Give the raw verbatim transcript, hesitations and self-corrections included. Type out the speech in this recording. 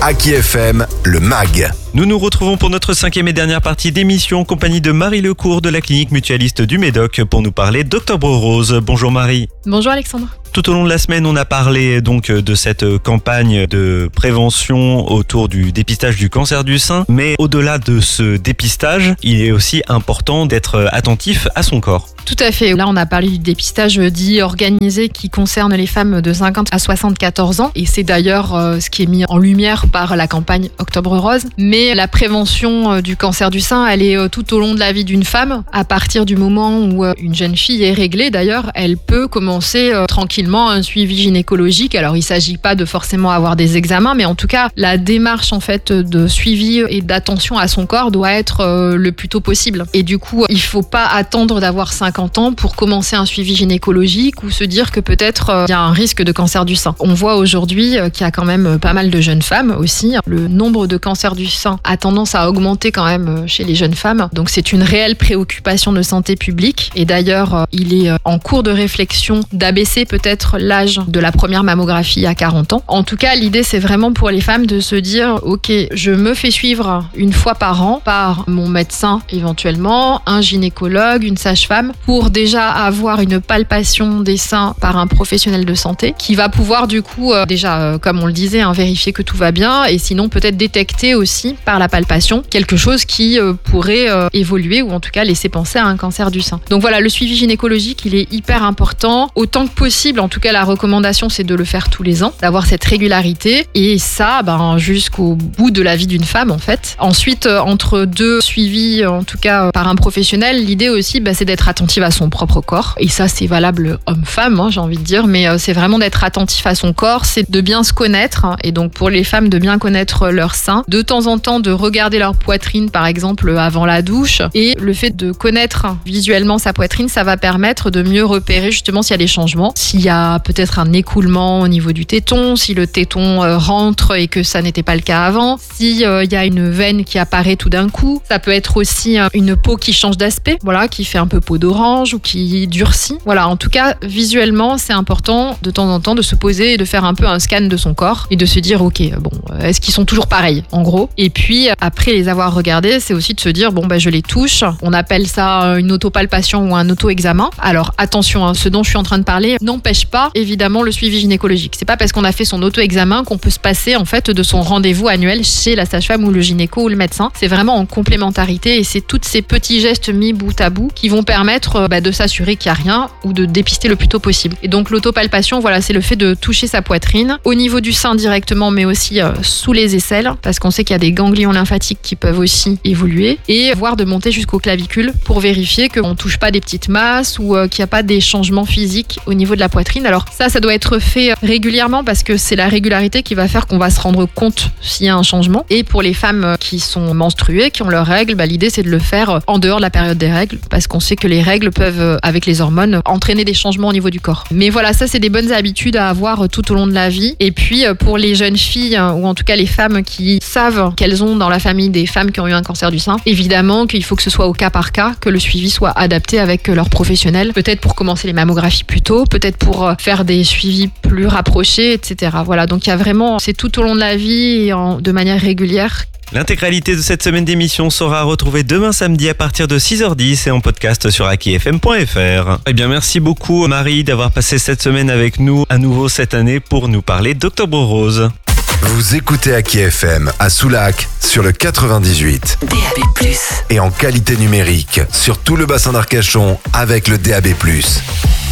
Aki F M, le M A G. Nous nous retrouvons pour notre cinquième et dernière partie d'émission en compagnie de Marie Lecourt de la clinique mutualiste du Médoc pour nous parler d'Octobre Rose. Bonjour Marie. Bonjour Alexandre. Tout au long de la semaine, on a parlé donc de cette campagne de prévention autour du dépistage du cancer du sein. Mais au-delà de ce dépistage, il est aussi important d'être attentif à son corps. Tout à fait. Là, on a parlé du dépistage dit organisé qui concerne les femmes de cinquante à soixante-quatorze ans. Et c'est d'ailleurs euh, ce qui est mis en lumière par la campagne Octobre Rose. Mais la prévention euh, du cancer du sein, elle est euh, tout au long de la vie d'une femme. À partir du moment où euh, une jeune fille est réglée, d'ailleurs, elle peut commencer euh, tranquillement un suivi gynécologique. Alors, il ne s'agit pas de forcément avoir des examens, mais en tout cas, la démarche en fait de suivi et d'attention à son corps doit être euh, le plus tôt possible. Et du coup, il ne faut pas attendre d'avoir cinquante ans pour commencer un suivi gynécologique ou se dire que peut-être il euh, y a un risque de cancer du sein. On voit aujourd'hui euh, qu'il y a quand même pas mal de jeunes femmes aussi. Le nombre de cancers du sein a tendance à augmenter quand même chez les jeunes femmes. Donc c'est une réelle préoccupation de santé publique. Et d'ailleurs, euh, il est euh, en cours de réflexion d'abaisser peut-être l'âge de la première mammographie à quarante ans. En tout cas, l'idée c'est vraiment pour les femmes de se dire ok, je me fais suivre une fois par an par mon médecin éventuellement, un gynécologue, une sage-femme, pour déjà avoir une palpation des seins par un professionnel de santé qui va pouvoir du coup euh, déjà euh, comme on le disait hein, vérifier que tout va bien et sinon peut-être détecter aussi par la palpation quelque chose qui euh, pourrait euh, évoluer ou en tout cas laisser penser à un cancer du sein. Donc voilà, le suivi gynécologique il est hyper important autant que possible. En tout cas la recommandation c'est de le faire tous les ans, d'avoir cette régularité et ça ben, jusqu'au bout de la vie d'une femme en fait. Ensuite euh, entre deux suivis en tout cas euh, par un professionnel, l'idée aussi ben, c'est d'être attentif à son propre corps. Et ça, c'est valable homme-femme, hein, j'ai envie de dire. Mais euh, c'est vraiment d'être attentif à son corps, c'est de bien se connaître. Hein, et donc, pour les femmes, de bien connaître leur sein. De temps en temps, de regarder leur poitrine, par exemple, avant la douche. Et le fait de connaître visuellement sa poitrine, ça va permettre de mieux repérer justement s'il y a des changements. S'il y a peut-être un écoulement au niveau du téton, si le téton euh, rentre et que ça n'était pas le cas avant. S'il euh, y a une veine qui apparaît tout d'un coup. Ça peut être aussi euh, une peau qui change d'aspect, voilà, qui fait un peu peau d'orange ou qui durcit. Voilà, en tout cas, visuellement, c'est important de temps en temps de se poser et de faire un peu un scan de son corps et de se dire, ok, bon, est-ce qu'ils sont toujours pareils, en gros. Et puis, après les avoir regardés, c'est aussi de se dire, bon, bah, je les touche. On appelle ça une autopalpation ou un auto-examen. Alors, attention, hein, ce dont je suis en train de parler n'empêche pas, évidemment, le suivi gynécologique. C'est pas parce qu'on a fait son auto-examen qu'on peut se passer, en fait, de son rendez-vous annuel chez la sage-femme ou le gynéco ou le médecin. C'est vraiment en complémentarité et c'est tous ces petits gestes mis bout à bout qui vont permettre bah, de s'assurer qu'il n'y a rien ou de dépister le plus tôt possible. Et donc l'autopalpation, voilà, c'est le fait de toucher sa poitrine au niveau du sein directement, mais aussi euh, sous les aisselles, parce qu'on sait qu'il y a des ganglions lymphatiques qui peuvent aussi évoluer, et voire de monter jusqu'aux clavicules pour vérifier qu'on ne touche pas des petites masses ou euh, qu'il n'y a pas des changements physiques au niveau de la poitrine. Alors ça, ça doit être fait régulièrement parce que c'est la régularité qui va faire qu'on va se rendre compte s'il y a un changement. Et pour les femmes qui sont menstruées, qui ont leurs règles, bah, l'idée c'est de le faire en dehors de la période des règles, parce qu'on sait que les règles peuvent, avec les hormones, entraîner des changements au niveau du corps. Mais voilà, ça c'est des bonnes habitudes à avoir tout au long de la vie. Et puis pour les jeunes filles, ou en tout cas les femmes qui savent qu'elles ont dans la famille des femmes qui ont eu un cancer du sein, évidemment qu'il faut que ce soit au cas par cas, que le suivi soit adapté avec leurs professionnels, peut-être pour commencer les mammographies plus tôt, peut-être pour faire des suivis plus rapprochés, et cetera. Voilà, donc il y a vraiment, c'est tout au long de la vie et en, de manière régulière. L'intégralité de cette semaine d'émission sera retrouvée demain samedi à partir de six heures dix et en podcast sur aki f m point f r. Eh bien, merci beaucoup Marie d'avoir passé cette semaine avec nous à nouveau cette année pour nous parler d'Octobre Rose. Vous écoutez Aki F M à Soulac sur le quatre-vingt-dix-huit. D A B plus. Et en qualité numérique sur tout le bassin d'Arcachon avec le D A B plus.